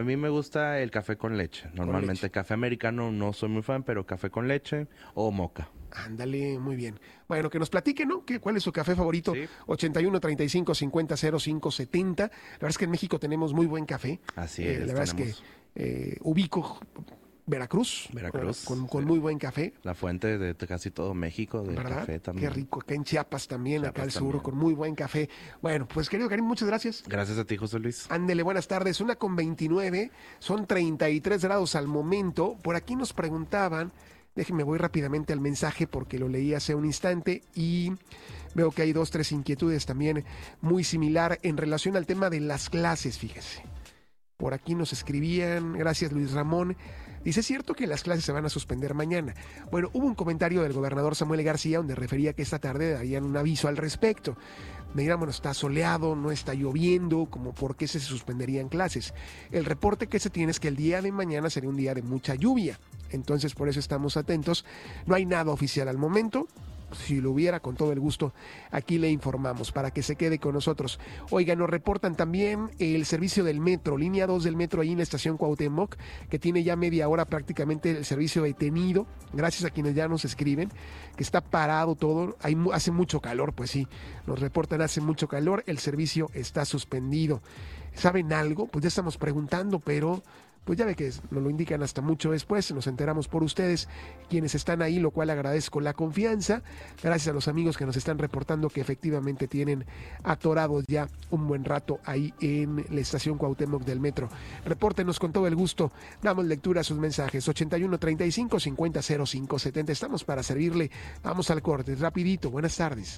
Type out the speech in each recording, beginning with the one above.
A mí me gusta el café con leche. Normalmente leche. café americano no soy muy fan, pero café con leche o moca. Ándale, muy bien. Bueno, que nos platique, ¿no? ¿Cuál es su café favorito? Sí. 81 35 50 05 70. La verdad es que en México tenemos muy buen café. Así es, La verdad es tenemos que ubico Veracruz, con sí. muy buen café. La fuente de casi todo México, del ¿Verdad? café también. Qué rico. Acá en Chiapas también, acá al Chiapas sur, también. con muy buen café. Bueno, pues querido Karim, muchas gracias. Gracias a ti, José Luis. Ándele, buenas tardes. 1:29, son 33 grados al momento. Por aquí nos preguntaban, déjenme voy rápidamente al mensaje porque lo leí hace un instante y veo que hay 2, 3 inquietudes también muy similar en relación al tema de las clases, fíjese. Por aquí nos escribían, gracias Luis Ramón. Dice, ¿es cierto que las clases se van a suspender mañana? Bueno, hubo un comentario del gobernador Samuel García donde refería que esta tarde darían un aviso al respecto. Me dirán, bueno, está soleado, no está lloviendo, como por qué se suspenderían clases. El reporte que se tiene es que el día de mañana sería un día de mucha lluvia. Entonces, por eso estamos atentos. No hay nada oficial al momento. Si lo hubiera, con todo el gusto, aquí le informamos para que se quede con nosotros. Oigan, nos reportan también el servicio del metro, línea 2 del metro ahí en la estación Cuauhtémoc, que tiene ya media hora prácticamente el servicio detenido, gracias a quienes ya nos escriben, que está parado todo, hace mucho calor, pues sí, nos reportan hace mucho calor, el servicio está suspendido. ¿Saben algo? Pues ya estamos preguntando, pero pues ya ve que nos lo indican hasta mucho después, nos enteramos por ustedes, quienes están ahí, lo cual agradezco la confianza, gracias a los amigos que nos están reportando que efectivamente tienen atorados ya un buen rato ahí en la estación Cuauhtémoc del metro. Repórtenos con todo el gusto, damos lectura a sus mensajes, 81 35 50 05 70, estamos para servirle, vamos al corte, rapidito, buenas tardes.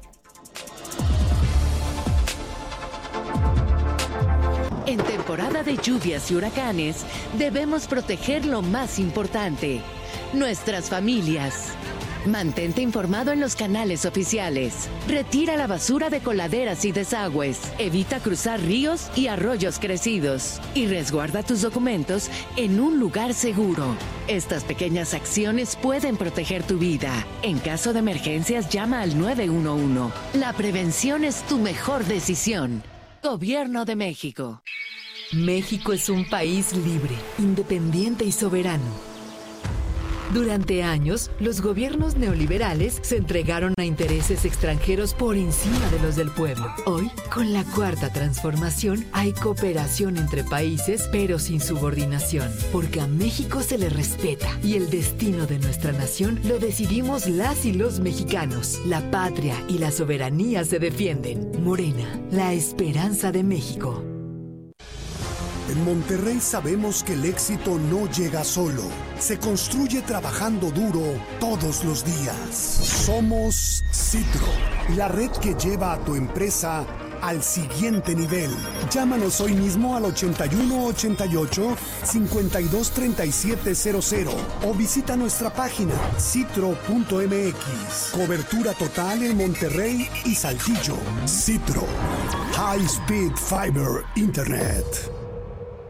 En temporada de lluvias y huracanes, debemos proteger lo más importante, nuestras familias. Mantente informado en los canales oficiales. Retira la basura de coladeras y desagües. Evita cruzar ríos y arroyos crecidos. Y resguarda tus documentos en un lugar seguro. Estas pequeñas acciones pueden proteger tu vida. En caso de emergencias, llama al 911. La prevención es tu mejor decisión. Gobierno de México. México es un país libre, independiente y soberano. Durante años, los gobiernos neoliberales se entregaron a intereses extranjeros por encima de los del pueblo. Hoy, con la Cuarta Transformación, hay cooperación entre países, pero sin subordinación, porque a México se le respeta y el destino de nuestra nación lo decidimos las y los mexicanos. La patria y la soberanía se defienden. Morena, la esperanza de México. En Monterrey sabemos que el éxito no llega solo, se construye trabajando duro todos los días. Somos Citro, la red que lleva a tu empresa al siguiente nivel. Llámanos hoy mismo al 8188-523700 o visita nuestra página citro.mx. Cobertura total en Monterrey y Saltillo. Citro, High Speed Fiber Internet.